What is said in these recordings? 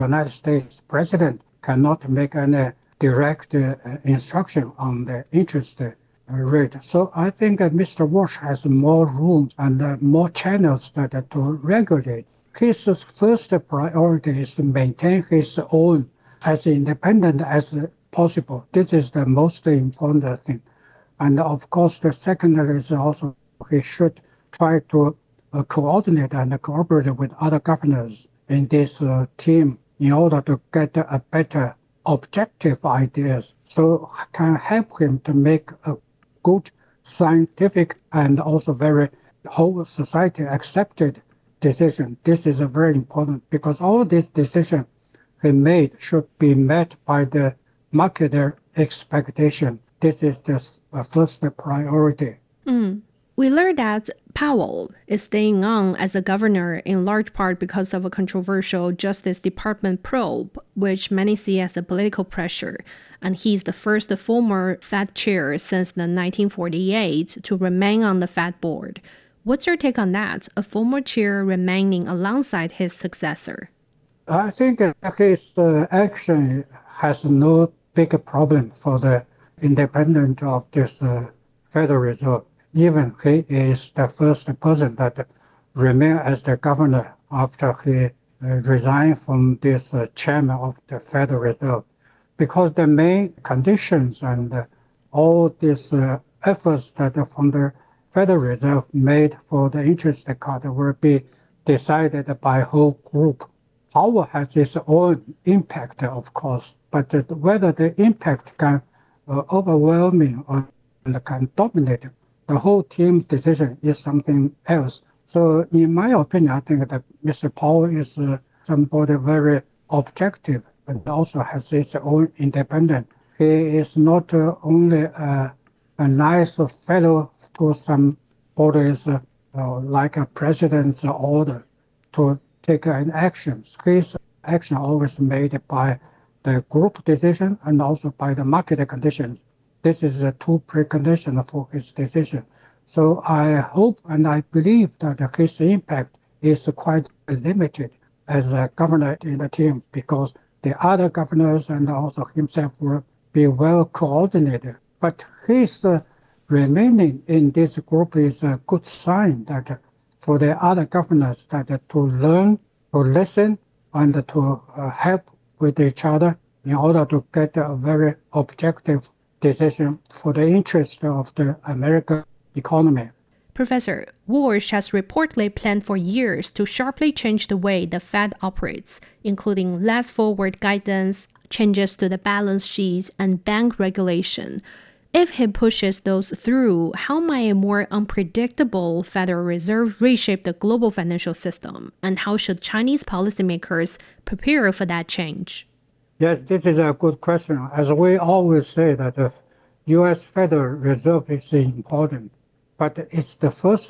United States president cannot make any direct instruction on the interest rate. So I think Mr. Walsh has more room and more channels to regulate. His first priority is to maintain his own as independent as possible. This is the most important thing. And of course, the secondary is also he should try to coordinate and cooperate with other governors in this team in order to get a better objective ideas, so can help him to make a good scientific and also very whole society accepted decision. This is a very important because all these decisions he made should be met by the market expectation. This is the first priority. We learned that Powell is staying on as a governor in large part because of a controversial Justice Department probe, which many see as a political pressure. And he's the first former Fed chair since the 1948 to remain on the Fed board. What's your take on that, a former chair remaining alongside his successor? I think his action has no big problem for the independence of this Federal Reserve. Even he is the first person that remained as the governor after he resigned from this chairman of the Federal Reserve. Because the main conditions and all these efforts that from the Federal Reserve made for the interest cut will be decided by whole group. Powell has its own impact, of course, but whether the impact can overwhelming or can dominate the whole team's decision is something else. So in my opinion, I think that Mr. Powell is somebody very objective and also has his own independence. He is not only a nice fellow to some bodies like a president's order to take an action. His action always made by the group decision and also by the market conditions. This is the two preconditions for his decision. So I hope and I believe that his impact is quite limited as a governor in the team because the other governors and also himself will be well coordinated. But his remaining in this group is a good sign that for the other governors that to learn, to listen, and to help with each other in order to get a very objective decision for the interest of the American economy. Professor, Walsh has reportedly planned for years to sharply change the way the Fed operates, including less forward guidance, changes to the balance sheet, and bank regulation. If he pushes those through, how might a more unpredictable Federal Reserve reshape the global financial system? And how should Chinese policymakers prepare for that change? Yes, this is a good question. As we always say that the U.S. Federal Reserve is important, but it's the first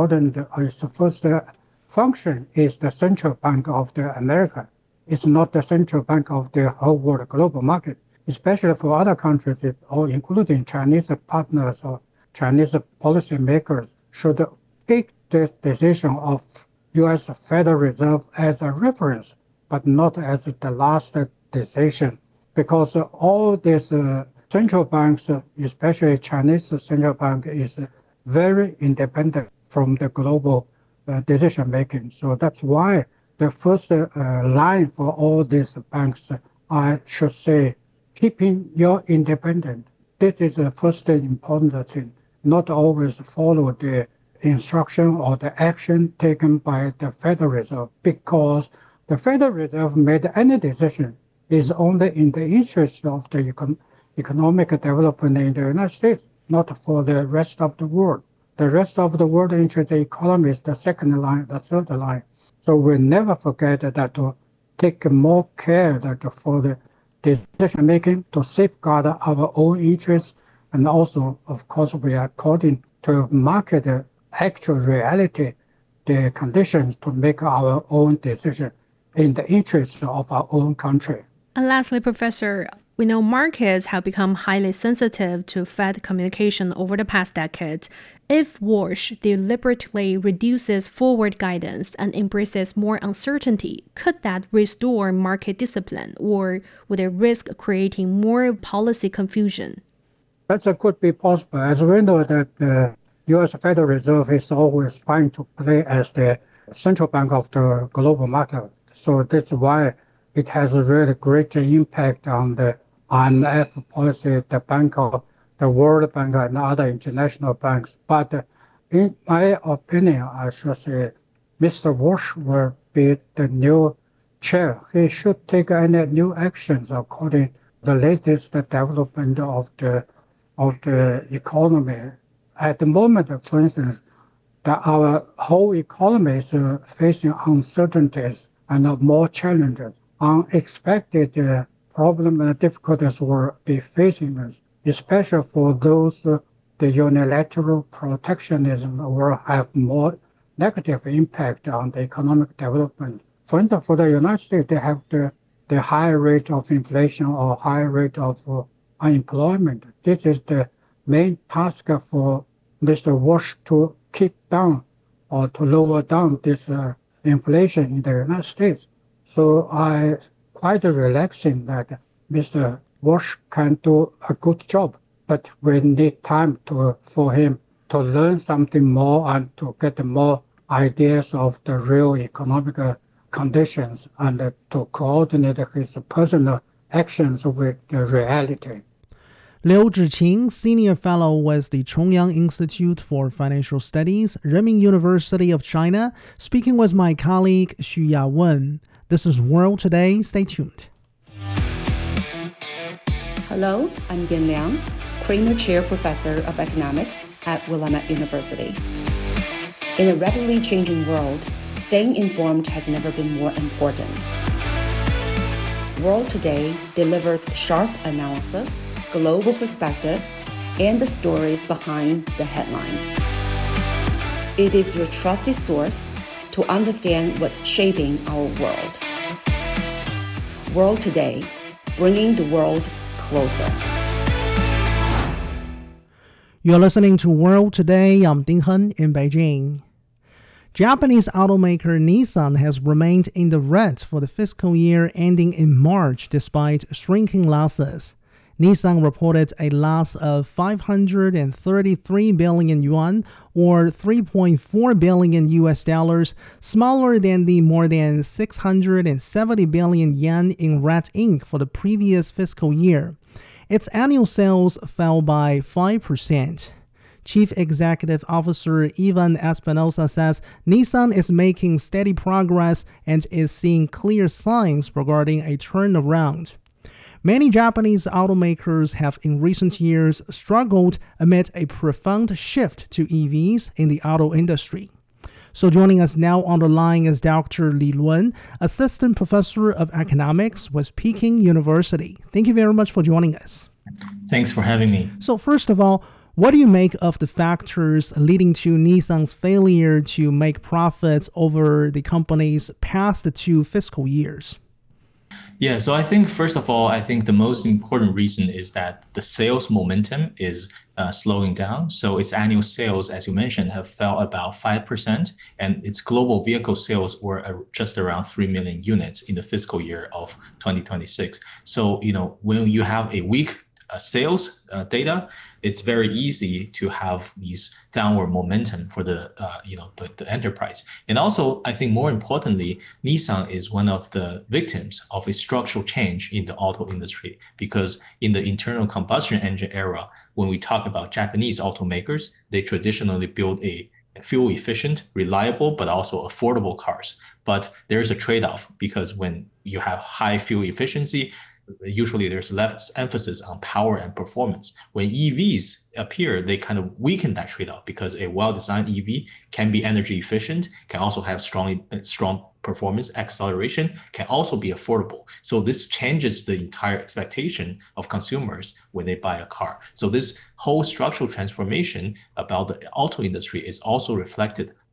function is the central bank of the America. It's not the central bank of the whole world global market, especially for other countries, or including Chinese partners or Chinese policymakers should take this decision of U.S. Federal Reserve as a reference, but not as the last decision, because all these central banks, especially Chinese central bank, is very independent from the global decision making. So that's why the first line for all these banks, I should say, keeping your independence. This is the first important thing. Not always follow the instruction or the action taken by the Federal Reserve, because the Federal Reserve made any decision is only in the interest of the economic development in the United States, not for the rest of the world. The rest of the world interest economy is the second line, the third line. So we never forget that to take more care that for the decision making to safeguard our own interests, and also, of course, we are according to market actual reality, the conditions to make our own decision in the interest of our own country. And lastly, Professor, We know markets have become highly sensitive to Fed communication over the past decade. If Walsh deliberately reduces forward guidance and embraces more uncertainty, could that restore market discipline, or would it risk creating more policy confusion? That could be possible. As we know that the U.S. Federal Reserve is always trying to play as the central bank of the global market. So that's why it has a really great impact on the IMF policy, the World Bank, and other international banks. But in my opinion, I should say, Mr. Walsh will be the new chair. He should take any new actions according to the latest development of the economy. At the moment, for instance, that our whole economy is facing uncertainties and more challenges. Unexpected problems and difficulties will be facing us, especially for those the unilateral protectionism will have more negative impact on the economic development. For instance, for the United States, they have the high rate of inflation or high rate of unemployment. This is the main task for Mr. Walsh to keep down or to lower down this inflation in the United States. So I quite relaxing that Mr. Walsh can do a good job, but we need time for him to learn something more and to get more ideas of the real economic conditions and to coordinate his personal actions with the reality. Liu Zhiqing, Senior Fellow with the Chongyang Institute for Financial Studies, Renmin University of China, speaking with my colleague Xu Yawen. This is World Today. Stay tuned. Hello, I'm Yan Liang, Kramer Chair Professor of Economics at Willamette University. In a rapidly changing world, staying informed has never been more important. World Today delivers sharp analysis, global perspectives, and the stories behind the headlines. It is your trusted source to understand what's shaping our world. World Today, bringing the world closer. You're listening to World Today. I'm Ding Hen in Beijing. Japanese automaker Nissan has remained in the red for the fiscal year ending in March despite shrinking losses. Nissan reported a loss of 533 billion yuan or $3.4 billion US dollars, smaller than the more than 670 billion yen in red ink for the previous fiscal year. Its annual sales fell by 5%. Chief Executive Officer Ivan Espinosa says Nissan is making steady progress and is seeing clear signs regarding a turnaround. Many Japanese automakers have in recent years struggled amid a profound shift to EVs in the auto industry. So joining us now on the line is Dr. Li Lun, Assistant Professor of Economics with Peking University. Thank you very much for joining us. Thanks for having me. So first of all, what do you make of the factors leading to Nissan's failure to make profits over the company's past 2 fiscal years? Yeah, so I think, first of all, I think the most important reason is that the sales momentum is slowing down. So its annual sales, as you mentioned, have fell about 5%, and its global vehicle sales were just around 3 million units in the fiscal year of 2026. So, when you have a weak sales data, it's very easy to have these downward momentum for the enterprise. And also, I think more importantly, Nissan is one of the victims of a structural change in the auto industry, because in the internal combustion engine era, when we talk about Japanese automakers, they traditionally build a fuel efficient, reliable, but also affordable cars. But there's a trade-off, because when you have high fuel efficiency, usually there's less emphasis on power and performance. When EVs appear, they kind of weaken that trade-off, because a well-designed EV can be energy efficient, can also have strong performance, acceleration, can also be affordable. So this changes the entire expectation of consumers when they buy a car. So this whole structural transformation about the auto industry is also reflected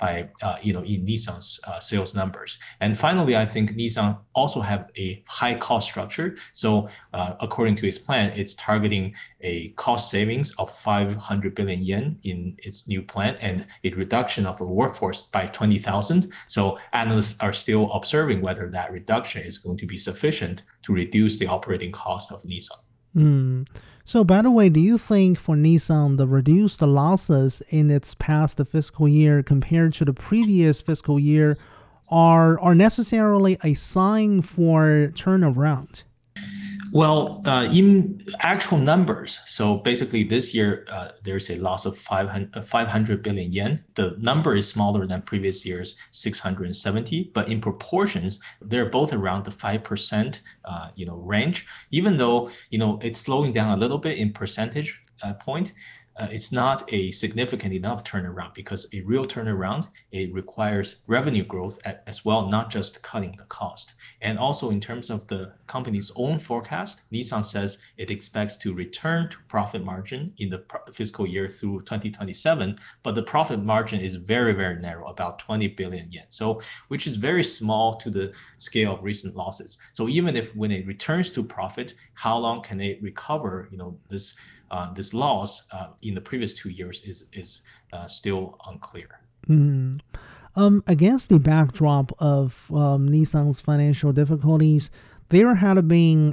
by in Nissan's sales numbers. And finally, I think Nissan also have a high cost structure. So according to its plan, it's targeting a cost savings of 500 billion yen in its new plan and a reduction of the workforce by 20,000. So analysts are still observing whether that reduction is going to be sufficient to reduce the operating cost of Nissan. So, by the way, do you think for Nissan, the reduced losses in its past fiscal year compared to the previous fiscal year are necessarily a sign for turnaround? Well, in actual numbers, so basically this year, there's a loss of 500 billion yen. The number is smaller than previous year's 670, but in proportions, they're both around the 5%, range. Even though, it's slowing down a little bit in percentage point, it's not a significant enough turnaround because a real turnaround, it requires revenue growth as well, not just cutting the cost. And also in terms of the company's own forecast, Nissan says it expects to return to profit margin in the fiscal year through 2027, but the profit margin is very, very narrow, about 20 billion yen. So, which is very small to the scale of recent losses. So even if when it returns to profit, how long can it recover, this loss in the previous 2 years is still unclear. Against the backdrop of Nissan's financial difficulties, there had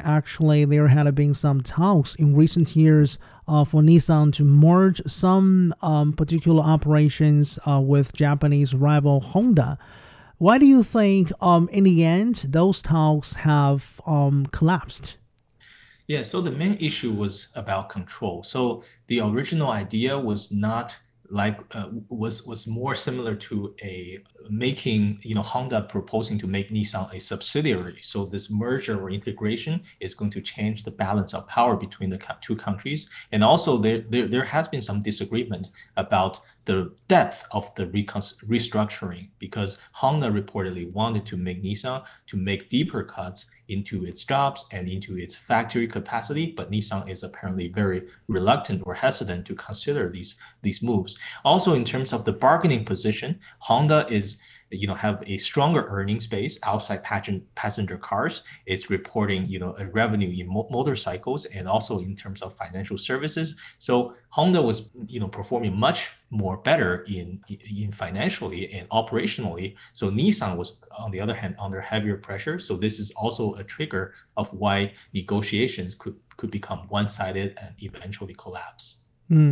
been some talks in recent years for Nissan to merge some particular operations with Japanese rival Honda. Why do you think in the end those talks have collapsed? Yeah, so the main issue was about control. So the original idea was not was more similar to Honda proposing to make Nissan a subsidiary. So this merger or integration is going to change the balance of power between the two countries. And also there has been some disagreement about the depth of the restructuring because Honda reportedly wanted to make Nissan to make deeper cuts into its jobs and into its factory capacity, but Nissan is apparently very reluctant or hesitant to consider these moves. Also, in terms of the bargaining position, Honda is have a stronger earnings base outside passenger cars. It's reporting a revenue in motorcycles and also in terms of financial services. So Honda was performing much more better in financially and operationally. So Nissan was on the other hand under heavier pressure. So this is also a trigger of why negotiations could become one-sided and eventually collapse.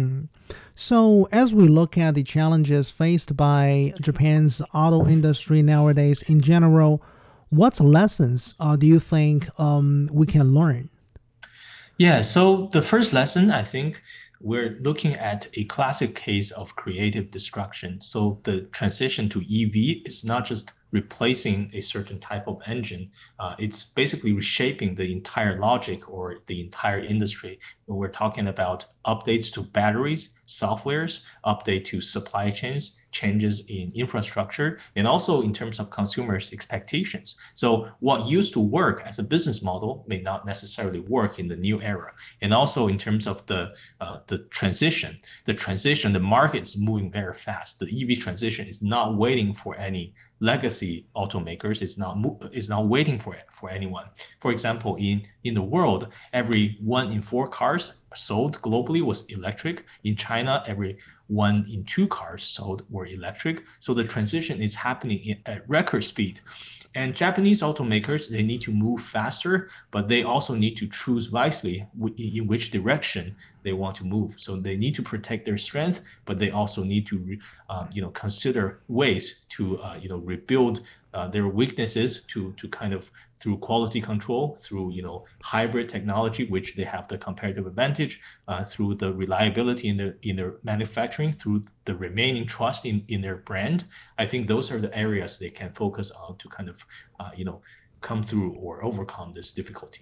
So as we look at the challenges faced by Japan's auto industry nowadays in general, what lessons do you think we can learn? Yeah, so the first lesson, I think we're looking at a classic case of creative destruction. So the transition to EV is not just replacing a certain type of engine. It's basically reshaping the entire logic or the entire industry. We're talking about updates to batteries, softwares, update to supply chains, changes in infrastructure, and also in terms of consumers' expectations. So what used to work as a business model may not necessarily work in the new era. And also in terms of the transition, the market is moving very fast. The EV transition is not waiting for any legacy automakers, is not waiting for anyone. For example, in the world, every 1 in 4 cars sold globally was electric. In China, every 1 in 2 cars sold were electric. So the transition is happening at record speed. And Japanese automakers, they need to move faster, but they also need to choose wisely in which direction they want to move. So they need to protect their strength, but they also need to, consider ways to, rebuild their weaknesses to kind of through quality control, through hybrid technology, which they have the comparative advantage, through the reliability in their manufacturing, through the remaining trust in their brand. I think those are the areas they can focus on to kind of come through or overcome this difficulty.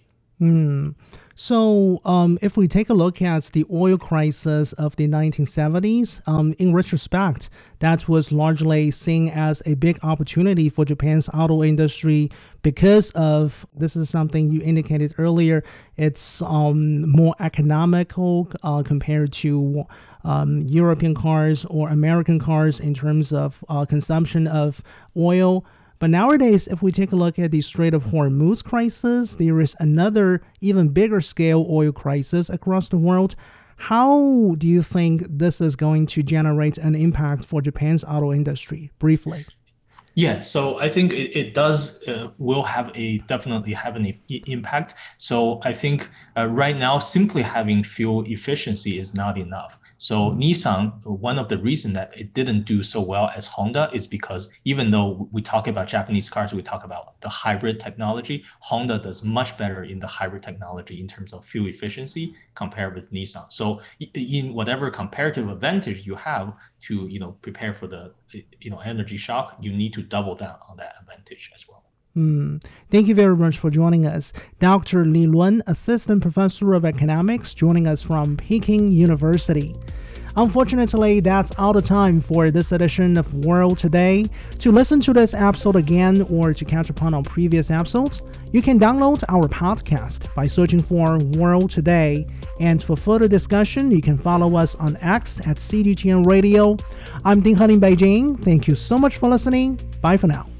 So if we take a look at the oil crisis of the 1970s, in retrospect, that was largely seen as a big opportunity for Japan's auto industry because of, this is something you indicated earlier, it's more economical compared to European cars or American cars in terms of consumption of oil. But nowadays, if we take a look at the Strait of Hormuz crisis, there is another even bigger scale oil crisis across the world. How do you think this is going to generate an impact for Japan's auto industry? Briefly. Yeah, so I think it does will definitely have an impact. So I think right now simply having fuel efficiency is not enough. So Nissan, one of the reasons that it didn't do so well as Honda is because even though we talk about Japanese cars, we talk about the hybrid technology, Honda does much better in the hybrid technology in terms of fuel efficiency compared with Nissan. So in whatever comparative advantage you have to prepare for the energy shock, you need to double down on that advantage as well. Thank you very much for joining us. Dr. Li Luan, Assistant Professor of Economics, joining us from Peking University. Unfortunately, that's all the time for this edition of World Today. To listen to this episode again or to catch up on previous episodes, you can download our podcast by searching for World Today. And for further discussion, you can follow us on X at CGTN Radio. I'm Ding He in Beijing. Thank you so much for listening. Bye for now.